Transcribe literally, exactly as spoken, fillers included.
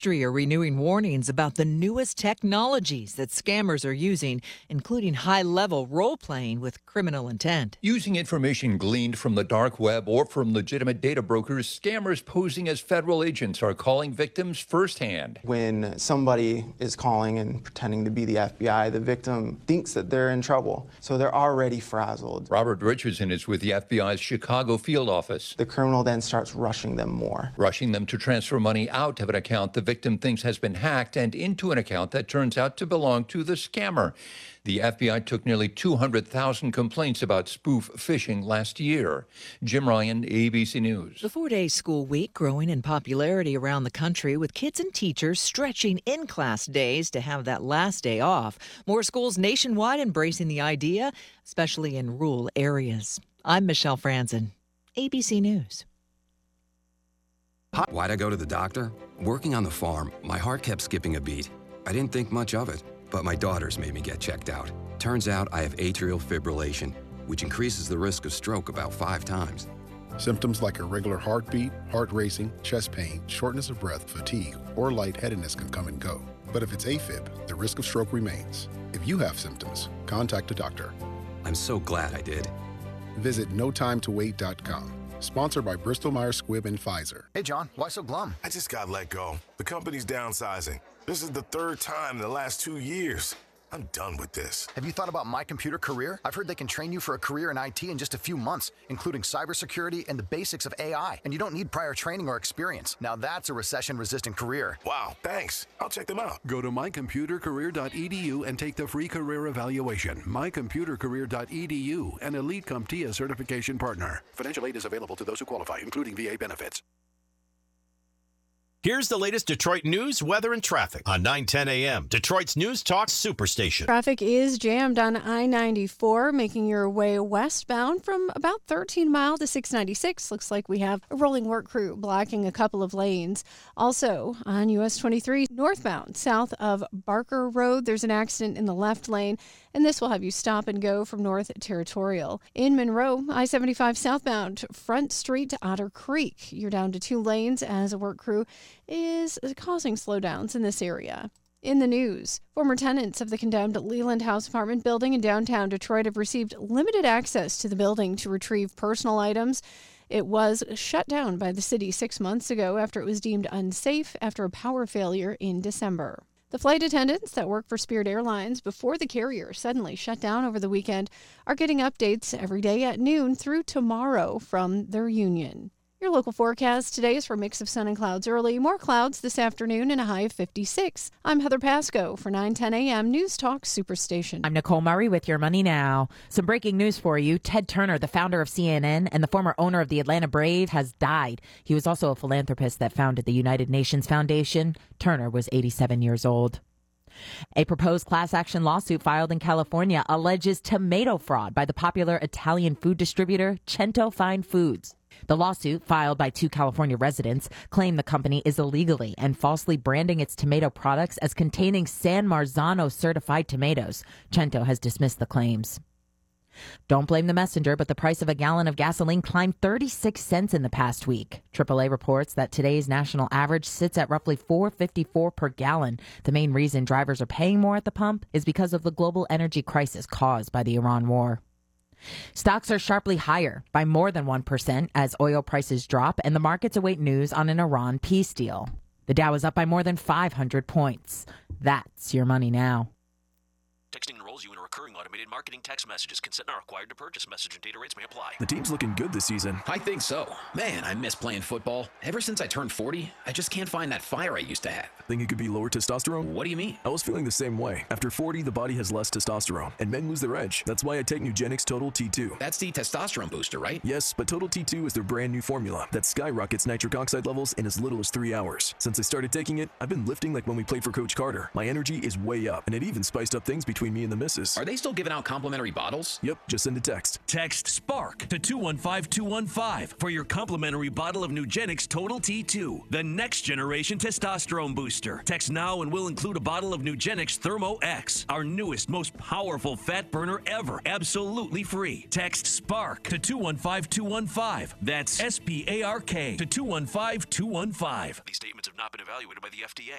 Industry are renewing warnings about the newest technologies that scammers are using, including high-level role-playing with criminal intent. Using information gleaned from the dark web or from legitimate data brokers, scammers posing as federal agents are calling victims firsthand. When somebody is calling and pretending to be the F B I, the victim thinks that they're in trouble, so they're already frazzled. Robert Richardson is with the F B I's Chicago field office. The criminal then starts rushing them more. Rushing them to transfer money out of an account the victim thinks has been hacked and into an account that turns out to belong to the scammer. The F B I took nearly two hundred thousand complaints about spoof phishing last year. Jim Ryan, A B C News. The four-day school week growing in popularity around the country, with kids and teachers stretching in-class days to have that last day off. More schools nationwide embracing the idea, especially in rural areas. I'm Michelle Franzen, A B C News. Why'd I go to the doctor? Working on the farm, my heart kept skipping a beat. I didn't think much of it, but my daughters made me get checked out. Turns out I have atrial fibrillation, which increases the risk of stroke about five times. Symptoms like irregular heartbeat, heart racing, chest pain, shortness of breath, fatigue, or lightheadedness can come and go. But if it's AFib, the risk of stroke remains. If you have symptoms, contact a doctor. I'm so glad I did. Visit no time to wait dot com. Sponsored by Bristol Myers Squibb and Pfizer. Hey, John, why so glum? I just got let go. The company's downsizing. This is the third time in the last two years. I'm done with this. Have you thought about My Computer Career? I've heard they can train you for a career in I T in just a few months, including cybersecurity and the basics of A I. And you don't need prior training or experience. Now that's a recession-resistant career. Wow, thanks. I'll check them out. Go to my computer career dot e d u and take the free career evaluation. my computer career dot e d u, an Elite CompTIA certification partner. Financial aid is available to those who qualify, including V A benefits. Here's the latest Detroit news, weather, and traffic on nine ten a m, Detroit's News Talk Superstation. Traffic is jammed on I ninety-four, making your way westbound from about thirteen mile to six ninety-six. Looks like we have a rolling work crew blocking a couple of lanes. Also on U S twenty-three northbound, south of Barker Road, there's an accident in the left lane, and this will have you stop and go from North Territorial. In Monroe, I seventy-five southbound, Front Street to Otter Creek. You're down to two lanes as a work crew is causing slowdowns in this area. In the news, former tenants of the condemned Leland House apartment building in downtown Detroit have received limited access to the building to retrieve personal items. It was shut down by the city six months ago after it was deemed unsafe after a power failure in December. The flight attendants that work for Spirit Airlines before the carrier suddenly shut down over the weekend are getting updates every day at noon through tomorrow from their union. Your local forecast today is for a mix of sun and clouds early, more clouds this afternoon, and a high of fifty-six. I'm Heather Pasco for nine ten a m News Talk Superstation. I'm Nicole Murray with your Money Now. Some breaking news for you. Ted Turner, the founder of C N N and the former owner of the Atlanta Braves, has died. He was also a philanthropist that founded the United Nations Foundation. Turner was eighty-seven years old. A proposed class action lawsuit filed in California alleges tomato fraud by the popular Italian food distributor Cento Fine Foods. The lawsuit, filed by two California residents, claimed the company is illegally and falsely branding its tomato products as containing San Marzano certified tomatoes. Cento has dismissed the claims. Don't blame the messenger, but the price of a gallon of gasoline climbed thirty-six cents in the past week. triple A reports that today's national average sits at roughly four dollars and fifty-four cents per gallon. The main reason drivers are paying more at the pump is because of the global energy crisis caused by the Iran war. Stocks are sharply higher by more than one percent as oil prices drop and the markets await news on an Iran peace deal. The Dow is up by more than five hundred points. That's your Money Now. Texting enrolls you in a recurring automated marketing text messages. Consent not required to purchase. Message and data rates may apply. The team's looking good this season. I think so. Man, I miss playing football. Ever since I turned forty, I just can't find that fire I used to have. Think it could be lower testosterone? What do you mean? I was feeling the same way. After forty, the body has less testosterone, and men lose their edge. That's why I take Nugenix Total T two. That's the testosterone booster, right? Yes, but Total T two is their brand new formula that skyrockets nitric oxide levels in as little as three hours. Since I started taking it, I've been lifting like when we played for Coach Carter. My energy is way up, and it even spiced up things between me and the missus. Are they still giving out complimentary bottles? Yep, just send a text. Text SPARK to two one five two one five for your complimentary bottle of Nugenix Total T two, the next generation testosterone booster. Text now and we'll include a bottle of Nugenix Thermo X, our newest, most powerful fat burner ever, absolutely free. Text SPARK to two one five two one five. That's S P A R K to two one five two one five. These statements have not been evaluated by the F D A.